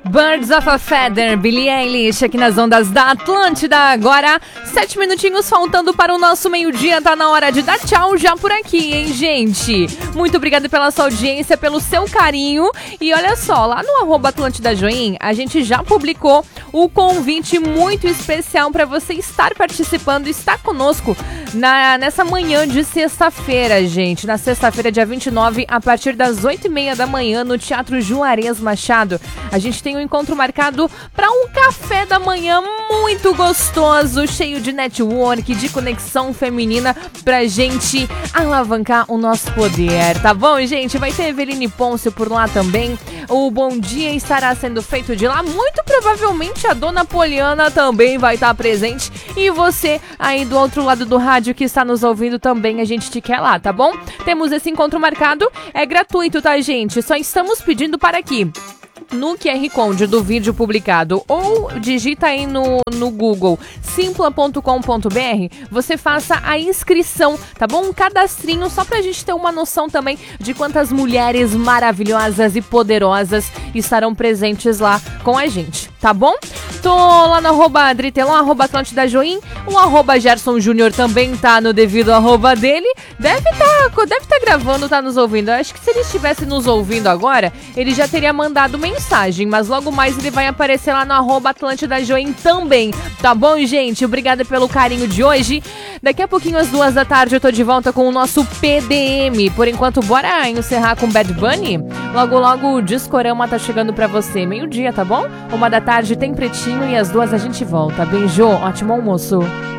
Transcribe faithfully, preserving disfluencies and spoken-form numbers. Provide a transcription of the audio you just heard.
Birds of a Feather, Billie Eilish, aqui nas ondas da Atlântida. Agora, sete minutinhos faltando para o nosso meio-dia. Tá na hora de dar tchau já por aqui, hein, gente? Muito obrigada pela sua audiência, pelo seu carinho. E olha só, lá no arroba Atlântida Join, a gente já publicou o convite muito especial para você estar participando, estar conosco na, nessa manhã de sexta-feira, gente. Na sexta-feira, dia vinte e nove, a partir das oito e meia da manhã, no Teatro Juarez Machado. A gente tem um encontro marcado para um café da manhã muito gostoso, cheio de network, de conexão feminina, pra gente alavancar o nosso poder, tá bom, gente? Vai ter Eveline Pôncio por lá também. O bom dia estará sendo feito de lá. Muito provavelmente a dona Poliana também vai estar presente. E você aí do outro lado do rádio que está nos ouvindo também, a gente te quer lá, tá bom? Temos esse encontro marcado, é gratuito, tá, gente? Só estamos pedindo para aqui no Q R Code do vídeo publicado ou digita aí no, no Google simpla ponto com ponto b r, você faça a inscrição, tá bom? Um cadastrinho só pra gente ter uma noção também de quantas mulheres maravilhosas e poderosas estarão presentes lá com a gente, tá bom? Tô lá no arroba Adritelon, arroba Atlântida Join, o arroba Gerson Júnior também tá no devido arroba dele. Deve tá, deve tá gravando, tá nos ouvindo. Eu acho que se ele estivesse nos ouvindo agora, ele já teria mandado mensagem, mas logo mais ele vai aparecer lá no arroba Atlântida Join também, tá bom, gente? Obrigada pelo carinho de hoje. Daqui a pouquinho, às duas da tarde, eu tô de volta com o nosso P D M. Por enquanto, bora encerrar com Bad Bunny? Logo, logo, o Discorama tá chegando pra você. Meio-dia, tá bom? Uma da tarde tem Pretinho e às duas a gente volta. Beijo, ótimo almoço.